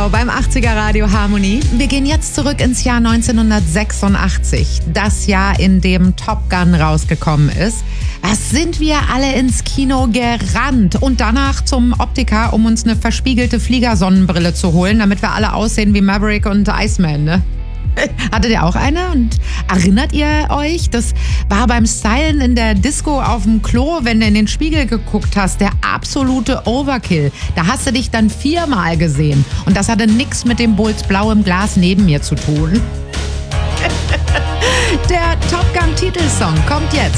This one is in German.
Genau, beim 80er Radio Harmonie. Wir gehen jetzt zurück ins Jahr 1986. Das Jahr, in dem Top Gun rausgekommen ist. Was sind wir alle ins Kino gerannt und danach zum Optiker, um uns eine verspiegelte Fliegersonnenbrille zu holen, damit wir alle aussehen wie Maverick und Iceman, ne? Hattet ihr auch eine? Und erinnert ihr euch? Das war beim Stylen in der Disco auf dem Klo, wenn du in den Spiegel geguckt hast, der absolute Overkill. Da hast du dich dann 4-mal gesehen. Und das hatte nichts mit dem Bulls Blau im Glas neben mir zu tun. Der Top Gun Titelsong kommt jetzt.